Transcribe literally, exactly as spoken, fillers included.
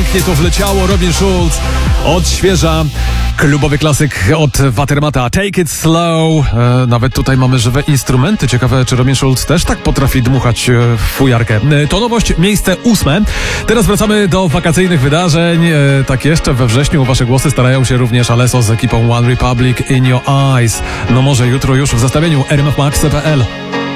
pięknie to wleciało. Robin Schulz odświeża klubowy klasyk od Watermata, Take It Slow. E, nawet tutaj mamy żywe instrumenty. Ciekawe, czy Robin Schulz też tak potrafi dmuchać e, w fujarkę. E, to nowość, miejsce ósme. Teraz wracamy do wakacyjnych wydarzeń. E, tak jeszcze we wrześniu wasze głosy starają się również Alesso z ekipą One Republic, In Your Eyes. No może jutro już w zestawieniu r m f max kropka p l.